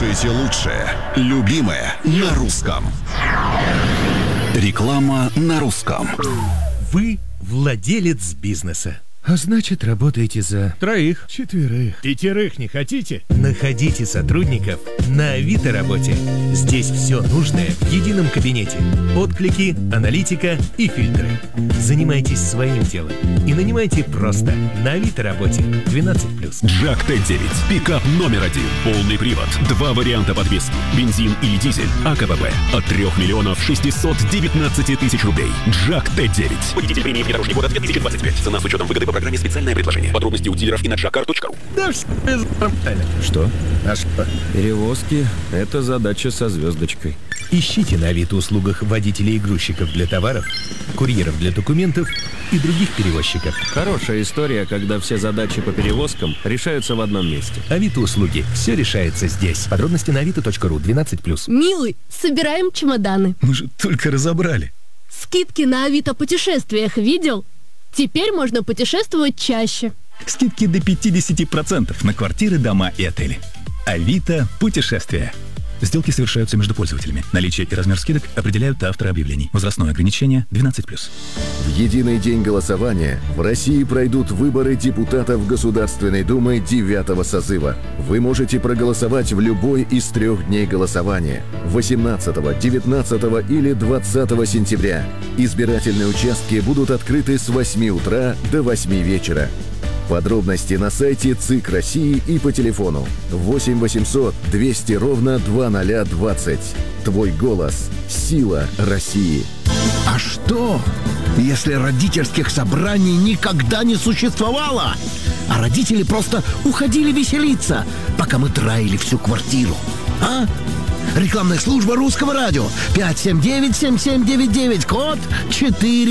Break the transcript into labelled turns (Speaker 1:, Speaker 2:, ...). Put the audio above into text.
Speaker 1: Слушайте лучшее, любимое на русском. Реклама на русском.
Speaker 2: Вы владелец бизнеса. А значит, работаете за 3, 4, 5 не хотите? Находите сотрудников на Авито работе. Здесь все нужное в едином кабинете. Отклики, аналитика и фильтры. Занимайтесь своим делом и нанимайте просто на Авито работе 12+.
Speaker 3: Джак Т9. Пикап номер 1. Полный привод. 2 варианта подвески. Бензин или дизель. АКББ. От 3 619 000 рублей. Джак Т9.
Speaker 4: Водитель премии внедорожник года 2025. Цена с учетом выгоды по программе «Специальное предложение». Подробности у дилеров и на jackcar.ru.
Speaker 5: Что? А что? Перевозки – это задача со звездочкой.
Speaker 2: Ищите на Авито услугах водителей и грузчиков для товаров, курьеров для документов и других перевозчиков.
Speaker 5: Хорошая история, когда все задачи по перевозкам решаются в одном месте.
Speaker 2: Авито услуги. Все решается здесь. Подробности на avito.ru 12+.
Speaker 6: Милый, собираем чемоданы.
Speaker 7: Мы же только разобрали.
Speaker 6: Скидки на Авито путешествиях видел? Теперь можно путешествовать чаще.
Speaker 7: Скидки до 50% на квартиры, дома и отели. Авито путешествия. Сделки совершаются между пользователями. Наличие и размер скидок определяют авторы объявлений. Возрастное ограничение 12+.
Speaker 8: В единый день голосования в России пройдут выборы депутатов Государственной Думы 9-го созыва. Вы можете проголосовать в любой из 3 дней голосования – 18, 19 или 20 сентября. Избирательные участки будут открыты с 8 утра до 8 вечера. Подробности на сайте ЦИК России и по телефону 8 800 200 ровно 2020. Твой голос – сила России.
Speaker 9: А что, если родительских собраний никогда не существовало, а родители просто уходили веселиться, пока мы драили всю квартиру? А? Рекламная служба Русского радио 579-7799, код 4.